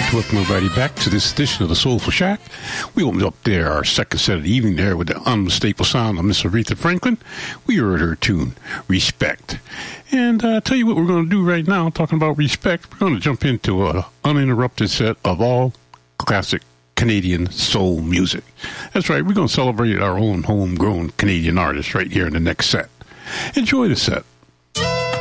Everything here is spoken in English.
Welcome everybody back to this edition of the Soulful Shack. We opened up there our second set of the evening there with the unmistakable sound of Miss Aretha Franklin. We heard her tune, Respect. And I tell you what we're going to do right now, talking about respect, we're going to jump into an uninterrupted set of all classic Canadian soul music. That's right, we're going to celebrate our own homegrown Canadian artists right here in the next set. Enjoy the set.